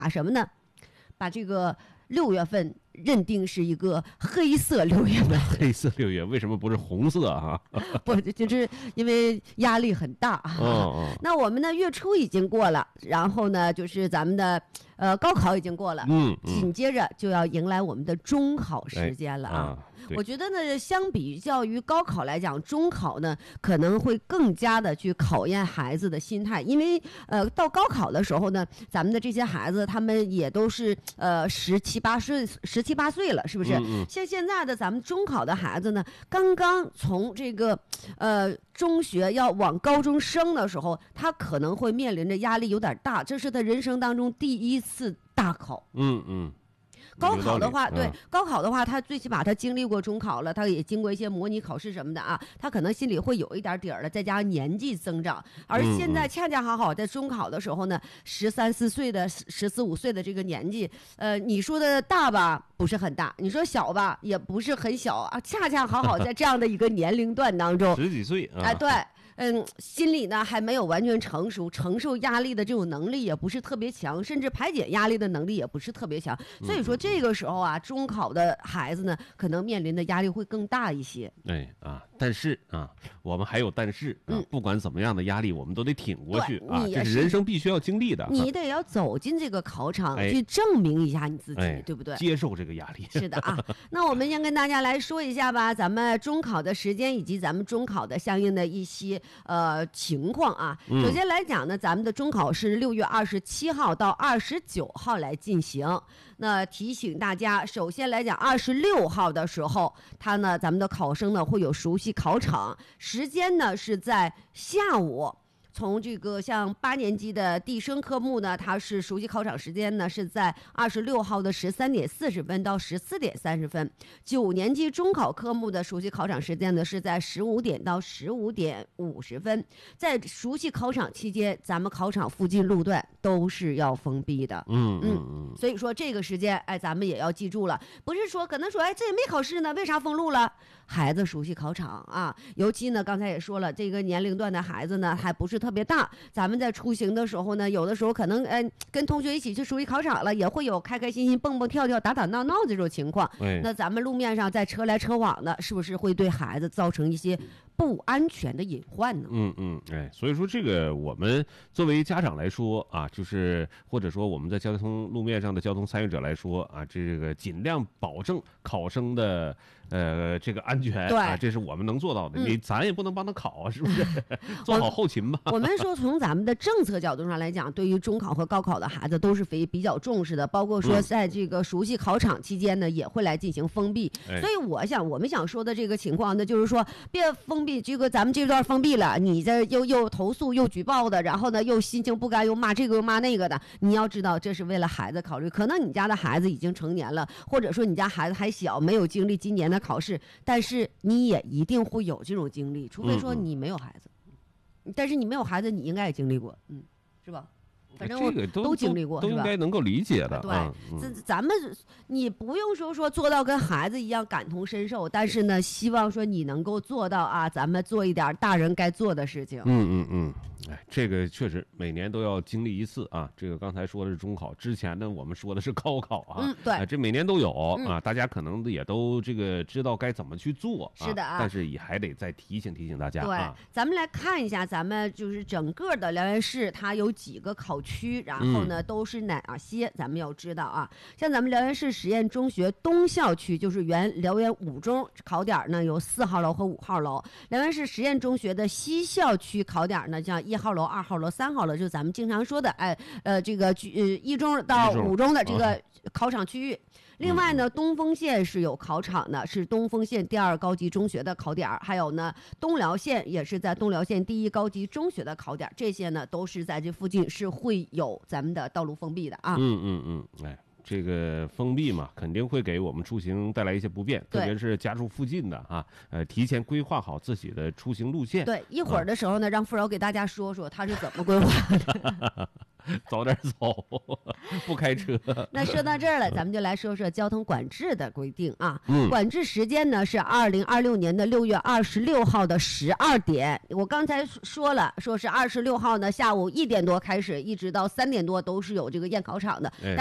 把什么呢？把这个6月份认定是一个黑色6月份。 黑色6月为什么不是红色啊？ 不，就是因为压力很大啊。那我们呢月初已经过了，然后呢就是咱们的高考已经过了，紧接着就要迎来我们的中考时间了啊。我觉得呢，相比较于高考来讲，中考呢可能会更加的去考验孩子的心态，因为到高考的时候呢，咱们的这些孩子他们也都是17、18岁了，是不是？像现在的咱们中考的孩子呢，刚刚从这个中学要往高中升的时候，他可能会面临着压力有点大，这是他人生当中第一次大考。高考的话，对高考的话，他最起码他经历过中考了，他也经过一些模拟考试什么的啊，他可能心里会有一点底儿了，再加上年纪增长，而现在恰恰好在中考的时候呢，13、14岁的、14、15岁的这个年纪，你说的大吧不是很大，你说小吧也不是很小啊，恰恰好在这样的一个年龄段当中 ，10几岁啊， 哎，对。心里呢还没有完全成熟，承受压力的这种能力也不是特别强，甚至排解压力的能力也不是特别强。所以说这个时候啊，中考的孩子呢，可能面临的压力会更大一些。 但是啊，我们还有但是啊，不管怎么样的压力，我们都得挺过去啊，这是人生必须要经历的。 你得要走进这个考场去证明一下你自己，对不对？ 接受这个压力。 是的啊，那我们先跟大家来说一下吧，咱们中考的时间以及咱们中考的相应的一些情况啊。首先来讲呢，咱们的中考是6月27号到29号来进行。那提醒大家，首先来讲26号的时候，咱们的考生呢会有熟悉考场，时间呢是在下午。从这个像8年级的地生科目呢，它是熟悉考场时间呢是在26号的13点40分到14点30分，9年级中考科目的熟悉考场时间呢是在15点到15点50分。在熟悉考场期间，咱们考场附近路段都是要封闭的。所以说这个时间，咱们也要记住了，不是说可能说，这也没考试呢，为啥封路了？孩子熟悉考场啊，尤其呢，刚才也说了，这个年龄段的孩子呢，还不是特别大。咱们在出行的时候呢，有的时候可能跟同学一起去熟悉考场了，也会有开开心心、蹦蹦跳跳、打打闹闹这种情况。那咱们路面上在车来车往的，是不是会对孩子造成一些不安全的隐患呢？ 所以说这个我们作为家长来说啊，就是或者说我们在交通路面上的交通参与者来说啊，这个尽量保证考生的这个安全啊，这是我们能做到的。咱也不能帮他考啊，是不是？做好后勤吧。 我们说从咱们的政策角度上来讲，对于中考和高考的孩子都是比较重视的，包括说在这个熟悉考场期间呢，也会来进行封闭。所以我们想说的这个情况呢，就是说别封闭这个，咱们这段封闭了，你这又投诉又举报的，然后呢又心情不甘，又骂这个又骂那个的。你要知道，这是为了孩子考虑。可能你家的孩子已经成年了，或者说你家孩子还小，没有经历今年的考试，但是你也一定会有这种经历，除非说你没有孩子。但是你没有孩子，你应该也经历过，是吧？反正我都经历过， 都应该能够理解的。 对，咱们你不用说做到跟孩子一样感同身受，但是呢，希望说你能够做到啊，咱们做一点大人该做的事情。 这个确实每年都要经历一次啊。这个刚才说的是中考，之前呢我们说的是高考啊。 对， 这每年都有啊，大家可能也都这个知道该怎么去做。 是的啊， 但是也还得再提醒大家。 对，咱们来看一下，咱们就是整个的辽源市，它有几个考区，然后呢都是哪些，咱们要知道啊。像咱们辽源市实验中学东校区，就是原辽源5中，考点呢有4号楼和5号楼。辽源市实验中学的西校区考点呢，像1号楼、2号楼、3号楼，就是咱们经常说的这个1中到5中的这个考场区域。另外呢，东丰县是有考场的，是东丰县第2高级中学的考点，还有呢东辽县也是在东辽县第1高级中学的考点，这些呢都是在这附近是会有咱们的道路封闭的啊。 这个封闭嘛，肯定会给我们出行带来一些不便，特别是家住附近的啊，提前规划好自己的出行路线。 对，一会儿的时候呢，让富饶给大家说说他是怎么规划的。 早点走，不开车。 那说到这儿了，咱们就来说说交通管制的规定啊。 嗯， 管制时间呢是2026年的6月26号的12点。我刚才说了，说是26号呢下午1点多开始，一直到3点多都是有这个验考场的。